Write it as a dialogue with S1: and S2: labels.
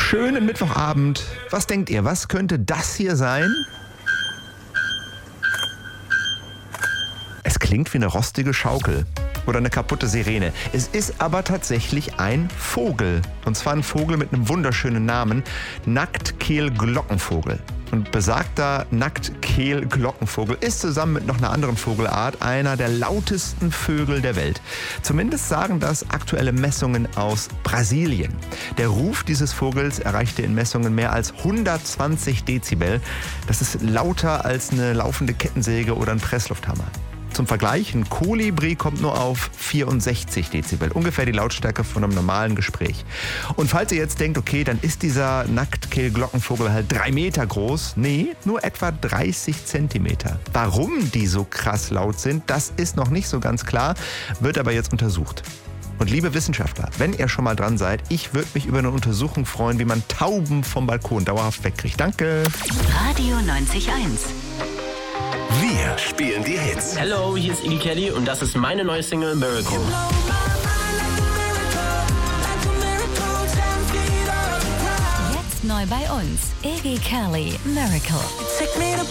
S1: schönen Mittwochabend. Was denkt ihr, was könnte das hier sein? Es klingt wie eine rostige Schaukel oder eine kaputte Sirene. Es ist aber tatsächlich ein Vogel. Und zwar ein Vogel mit einem wunderschönen Namen, Nacktkehl-Glockenvogel. Und besagter Nacktkehl-Glockenvogel ist zusammen mit noch einer anderen Vogelart einer der lautesten Vögel der Welt. Zumindest sagen das aktuelle Messungen aus Brasilien. Der Ruf dieses Vogels erreichte in Messungen mehr als 120 Dezibel. Das ist lauter als eine laufende Kettensäge oder ein Presslufthammer. Zum Vergleich, ein Kolibri kommt nur auf 64 Dezibel, ungefähr die Lautstärke von einem normalen Gespräch. Und falls ihr jetzt denkt, okay, dann ist dieser Nacktkehl-Glockenvogel halt 3 Meter groß. Nee, nur etwa 30 Zentimeter. Warum die so krass laut sind, das ist noch nicht so ganz klar, wird aber jetzt untersucht. Und liebe Wissenschaftler, wenn ihr schon mal dran seid, ich würde mich über eine Untersuchung freuen, wie man Tauben vom Balkon dauerhaft wegkriegt. Danke.
S2: Radio 90.1.
S3: Wir spielen die Hits.
S4: Hello, hier ist Iggy Kelly und das ist meine neue Single Miracle.
S2: Jetzt neu bei uns. Iggy Kelly, Miracle.